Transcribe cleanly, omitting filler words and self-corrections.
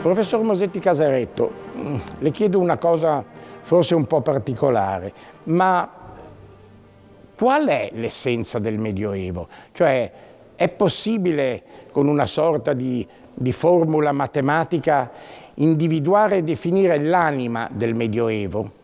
Professor Mosetti Casaretto, le chiedo una cosa forse un po' particolare, ma qual è l'essenza del Medioevo? Cioè, è possibile con una sorta di formula matematica individuare e definire l'anima del Medioevo?